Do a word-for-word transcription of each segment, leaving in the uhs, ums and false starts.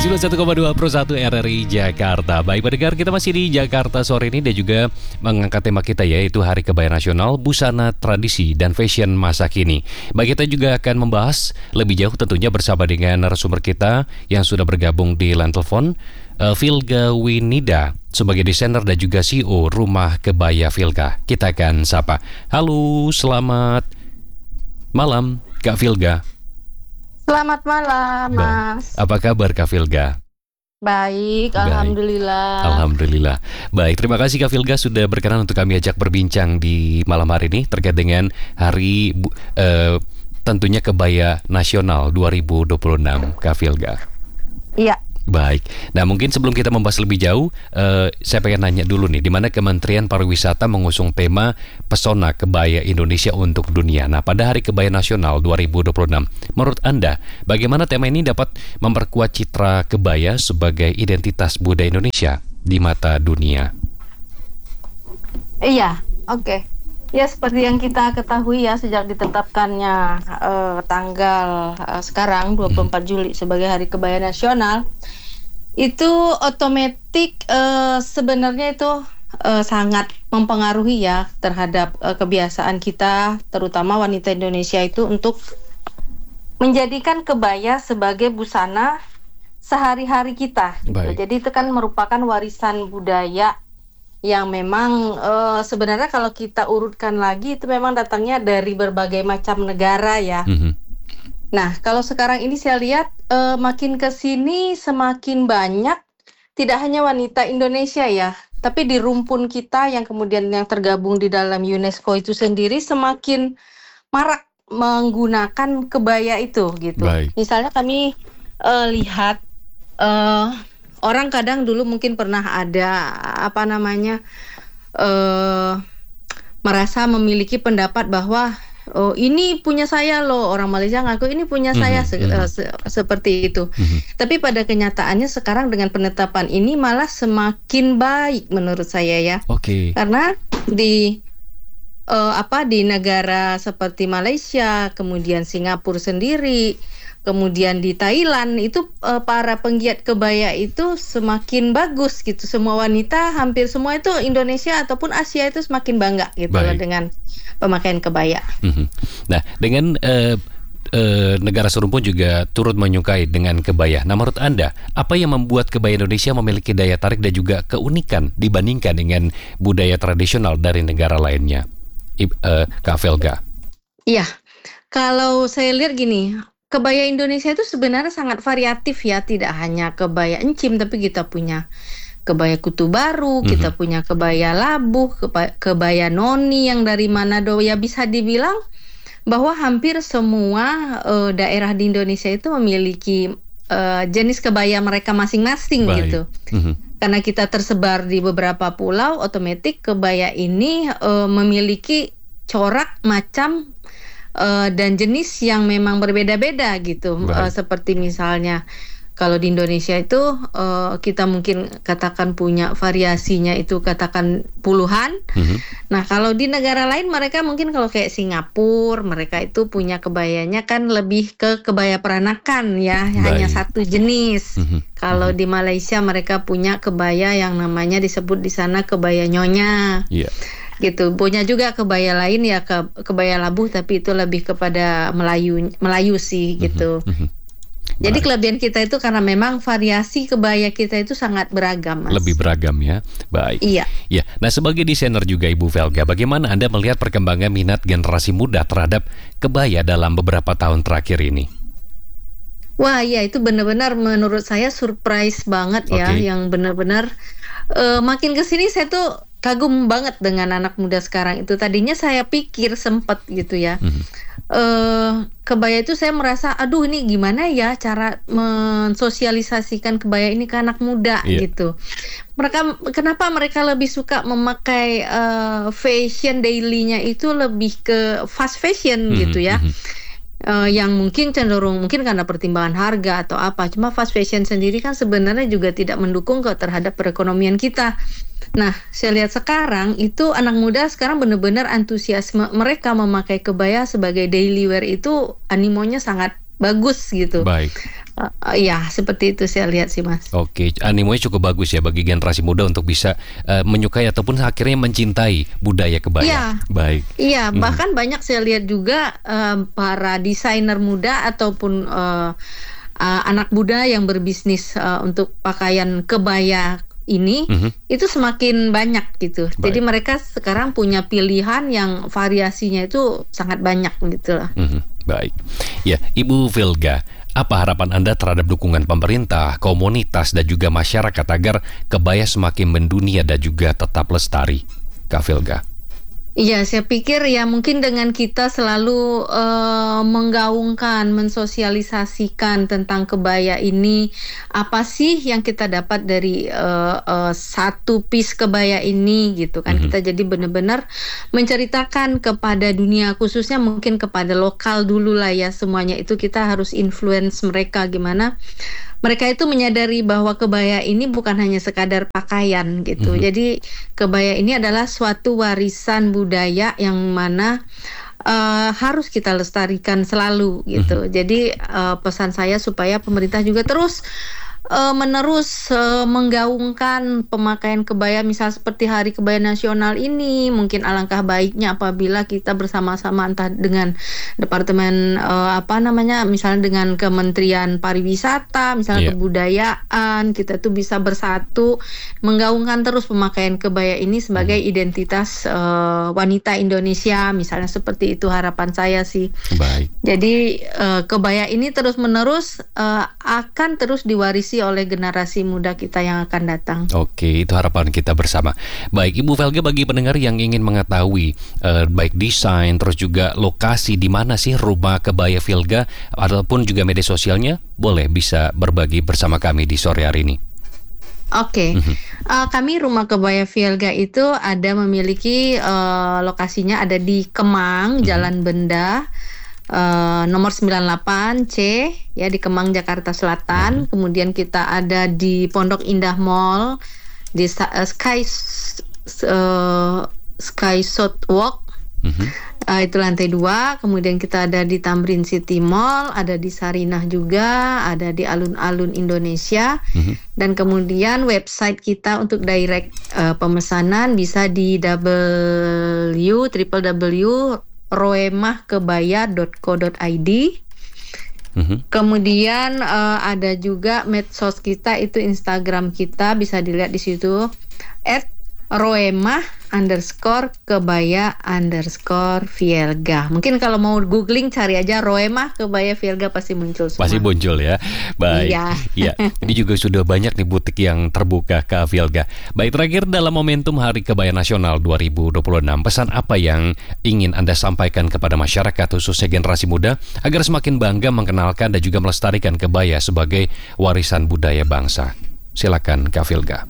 sembilan puluh satu koma dua Pro satu R R I Jakarta. Baik pendengar, kita masih di Jakarta sore ini dan juga mengangkat tema kita yaitu Hari Kebaya Nasional, Busana Tradisi dan Fashion Masa Kini. Baik, kita juga akan membahas lebih jauh tentunya bersama dengan narasumber kita yang sudah bergabung di line telepon, uh, Vilga Winida sebagai desainer dan juga C E O Rumah Kebaya Vilga. Kita akan sapa. Halo, selamat malam Kak Vilga. Selamat malam, Mas. Apa kabar Kak Vilga? Baik, Baik. Alhamdulillah. Alhamdulillah. Baik, terima kasih Kak Vilga sudah berkenan untuk kami ajak berbincang di malam hari ini terkait dengan hari bu- eh, tentunya Kebaya Nasional dua ribu dua puluh enam, Kak Vilga. Iya. Baik. Nah, mungkin sebelum kita membahas lebih jauh, eh, saya pengen nanya dulu nih, di mana Kementerian Pariwisata mengusung tema Pesona Kebaya Indonesia untuk Dunia. Nah, pada Hari Kebaya Nasional dua ribu dua puluh enam, menurut Anda, bagaimana tema ini dapat memperkuat citra kebaya sebagai identitas budaya Indonesia di mata dunia? Iya, oke. Ya, seperti yang kita ketahui ya, sejak ditetapkannya eh, tanggal eh, sekarang dua puluh empat Juli sebagai Hari Kebaya Nasional, itu otomatis eh, sebenarnya itu eh, sangat mempengaruhi ya terhadap eh, kebiasaan kita, terutama wanita Indonesia itu untuk menjadikan kebaya sebagai busana sehari-hari kita. Gitu. Baik. Jadi itu kan merupakan warisan budaya yang memang uh, sebenarnya kalau kita urutkan lagi itu memang datangnya dari berbagai macam negara ya. Mhm. Nah, kalau sekarang ini saya lihat uh, makin ke sini semakin banyak tidak hanya wanita Indonesia ya, tapi di rumpun kita yang kemudian yang tergabung di dalam UNESCO itu sendiri semakin marak menggunakan kebaya itu gitu. Baik. Misalnya kami uh, lihat uh, orang kadang dulu mungkin pernah ada apa namanya uh, merasa memiliki pendapat bahwa oh ini punya saya loh, orang Malaysia ngaku ini punya saya Mhm, se- mhm. uh, se- seperti itu. Mhm. Tapi pada kenyataannya sekarang dengan penetapan ini malah semakin baik menurut saya ya, Oke. karena di uh, apa di negara seperti Malaysia, kemudian Singapura sendiri, kemudian di Thailand itu uh, para penggiat kebaya itu semakin bagus gitu. Semua wanita hampir semua itu Indonesia ataupun Asia itu semakin bangga gitu loh Baik. dengan pemakaian kebaya. Mhm. Nah, dengan eh, eh, negara serumpun juga turut menyukai dengan kebaya. Nah, menurut Anda, apa yang membuat kebaya Indonesia memiliki daya tarik dan juga keunikan dibandingkan dengan budaya tradisional dari negara lainnya? I- eh, Kak Vilga. Iya, kalau saya lihat gini, kebaya Indonesia itu sebenarnya sangat variatif ya, tidak hanya kebaya encim, tapi kita punya kebaya kutu baru, Mhm. kita punya kebaya labuh, keba- kebaya noni yang dari Manado, ya bisa dibilang bahwa hampir semua eh, daerah di Indonesia itu memiliki eh, jenis kebaya mereka masing-masing Baik. gitu. Mhm. Karena kita tersebar di beberapa pulau, otomatis kebaya ini eh, memiliki corak, macam eh, dan jenis yang memang berbeda-beda gitu. Baik. Eh, seperti misalnya kalau di Indonesia itu eh, kita mungkin katakan punya variasinya itu katakan puluhan. Mhm. Nah, kalau di negara lain mereka mungkin kalau kayak Singapura, mereka itu punya kebayanya kan lebih ke kebaya peranakan ya, hanya Baik. satu jenis. Mhm. Kalau Mhm. di Malaysia mereka punya kebaya yang namanya disebut di sana kebaya nyonya. Iya. Gitu. Punya juga kebaya lain ya ke, kebaya labuh tapi itu lebih kepada Melayu Melayu sih gitu. Mhm. Mhm. Jadi Baik. kelebihan kita itu karena memang variasi kebaya kita itu sangat beragam, Mas. Lebih beragam ya. Baik. Iya. Ya, nah sebagai desainer juga Ibu Vilga, bagaimana Anda melihat perkembangan minat generasi muda terhadap kebaya dalam beberapa tahun terakhir ini? Wah, iya itu benar-benar menurut saya surprise banget ya, Oke. yang benar-benar eh, makin kesini saya tuh kagum banget dengan anak muda sekarang itu. Tadinya saya pikir sempet gitu ya, Mhm. eh kebaya itu saya merasa, aduh ini gimana ya cara mensosialisasikan kebaya ini ke anak muda Iya. gitu. Mereka kenapa mereka lebih suka memakai eh, fashion daily-nya itu lebih ke fast fashion Mhm. gitu ya. Mhm. Eh, yang mungkin cenderung mungkin karena pertimbangan harga atau apa. Cuma fast fashion sendiri kan sebenarnya juga tidak mendukung ke terhadap perekonomian kita. Nah, saya lihat sekarang itu anak muda sekarang benar-benar antusiasme mereka memakai kebaya sebagai daily wear itu animonya sangat bagus gitu. Baik. Uh, uh, ya, seperti itu saya lihat sih, Mas. Oke, animonya cukup bagus ya bagi generasi muda untuk bisa uh, menyukai ataupun akhirnya mencintai budaya kebaya. Iya, Baik. iya. Mhm. Bahkan banyak saya lihat juga um, para desainer muda ataupun uh, uh, anak muda yang berbisnis uh, untuk pakaian kebaya ini Mhm. itu semakin banyak gitu. Jadi Baik. mereka sekarang punya pilihan yang variasinya itu sangat banyak gitu lah. Mhm. Baik. Ya, Ibu Vilga, apa harapan Anda terhadap dukungan pemerintah, komunitas, dan juga masyarakat agar kebaya semakin mendunia dan juga tetap lestari? Kak Vilga. Iya, saya pikir ya mungkin dengan kita selalu uh, menggaungkan, mensosialisasikan tentang kebaya ini, apa sih yang kita dapat dari uh, uh, satu piece kebaya ini gitu kan. Mhm. Kita jadi benar-benar menceritakan kepada dunia, khususnya mungkin kepada lokal dulu lah ya, semuanya itu kita harus influence mereka gimana mereka itu menyadari bahwa kebaya ini bukan hanya sekadar pakaian gitu. Mhm. Jadi kebaya ini adalah suatu warisan budaya yang mana uh, harus kita lestarikan selalu gitu. Mhm. Jadi uh, pesan saya supaya pemerintah juga terus uh, menerus uh, menggaungkan pemakaian kebaya, misal seperti Hari Kebaya Nasional ini. Mungkin alangkah baiknya apabila kita bersama-sama entah dengan departemen uh, apa namanya, misalnya dengan Kementerian Pariwisata, misalnya Iya. kebudayaan, kita tuh bisa bersatu menggaungkan terus pemakaian kebaya ini sebagai Mhm. identitas uh, wanita Indonesia, misalnya seperti itu harapan saya sih. Baik. Jadi uh, kebaya ini terus-menerus uh, akan terus diwarisi oleh generasi muda kita yang akan datang. Oke, itu harapan kita bersama. Baik, Ibu Velga, bagi pendengar yang ingin mengetahui eh, baik desain, terus juga lokasi di mana sih rumah kebaya Velga, ataupun juga media sosialnya, boleh bisa berbagi bersama kami di sore hari ini. Oke, Mhm. uh, kami Rumah Kebaya Vielga itu ada memiliki uh, lokasinya ada di Kemang, Mhm. Jalan Benda, uh, nomor sembilan puluh delapan C, ya di Kemang, Jakarta Selatan. Mhm. Kemudian kita ada di Pondok Indah Mall, di Sa- uh, Sky S- uh, Sky South Walk. Mhm. Uh, itu lantai dua. Kemudian kita ada di Tamrin City Mall, ada di Sarinah juga, ada di Alun-Alun Indonesia. Mhm. Dan kemudian website kita untuk direct uh, pemesanan bisa di w w w titik roemahkebaya titik co titik i d. Mhm. Kemudian uh, ada juga medsos kita, itu Instagram kita, bisa dilihat di situ at roemah underscore kebaya underscore Vielga. Mungkin kalau mau googling cari aja Roemah Kebaya Vielga pasti muncul semua. Pasti muncul ya. Baik. Iya. Ya, ini juga sudah banyak nih butik yang terbuka, Kak Vielga. Baik, terakhir dalam momentum Hari Kebaya Nasional dua ribu dua puluh enam, pesan apa yang ingin Anda sampaikan kepada masyarakat, khususnya generasi muda, agar semakin bangga mengenalkan dan juga melestarikan kebaya sebagai warisan budaya bangsa? Silakan, Kak Vielga.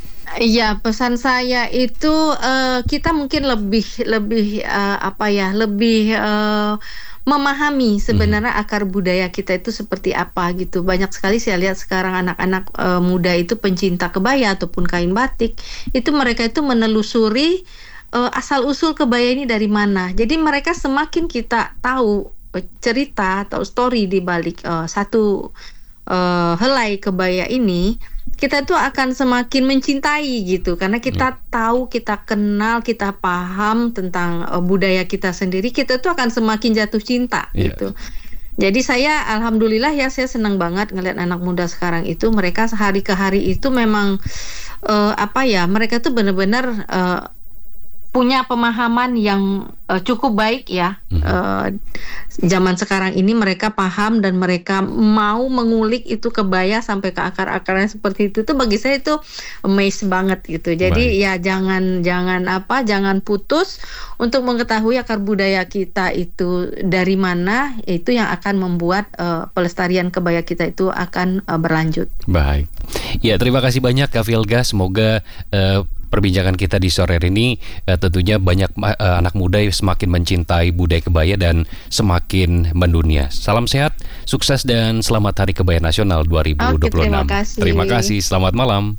Iya, pesan saya itu uh, kita mungkin lebih lebih uh, apa ya, lebih uh, memahami sebenarnya akar budaya kita itu seperti apa gitu. Banyak sekali saya lihat sekarang anak-anak uh, muda itu pencinta kebaya ataupun kain batik, itu mereka itu menelusuri uh, asal usul kebaya ini dari mana. Jadi mereka semakin kita tahu uh, cerita atau story di balik uh, satu uh, helai kebaya ini, kita tuh akan semakin mencintai gitu, karena kita hmm. tahu, kita kenal, kita paham tentang uh, budaya kita sendiri, kita tuh akan semakin jatuh cinta yeah. gitu. Jadi saya alhamdulillah ya, saya senang banget ngeliat anak muda sekarang itu, mereka sehari ke hari itu memang uh, apa ya, mereka tuh benar-benar uh, punya pemahaman yang uh, cukup baik ya. Mm-hmm. uh, zaman sekarang ini mereka paham dan mereka mau mengulik itu kebaya sampai ke akar-akarnya seperti itu. Tuh bagi saya itu amazed banget gitu. Jadi baik. ya jangan jangan apa jangan putus untuk mengetahui akar budaya kita itu dari mana, itu yang akan membuat uh, pelestarian kebaya kita itu akan uh, berlanjut. Baik. Ya, terima kasih banyak Kak Vielga. Semoga uh, perbincangan kita di sore hari ini uh, tentunya banyak uh, anak muda yang semakin mencintai budaya kebaya dan semakin mendunia. Salam sehat, sukses dan selamat Hari Kebaya Nasional dua ribu dua puluh enam. Oke, terima kasih. Terima kasih, selamat malam.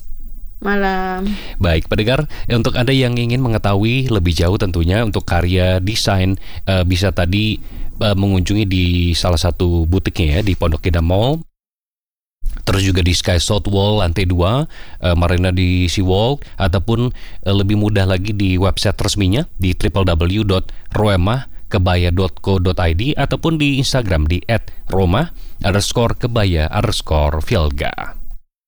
Malam. Baik, pendengar, untuk Anda yang ingin mengetahui lebih jauh tentunya untuk karya desain, uh, bisa tadi uh, mengunjungi di salah satu butiknya ya di Pondok Indah Mall. terus juga di Sky South Wall lantai dua, uh, Marina di Seawalk, ataupun uh, lebih mudah lagi di website resminya di w w w dot roemah kebaya dot co dot i d ataupun di Instagram di et roma underscore kebaya underscore filga.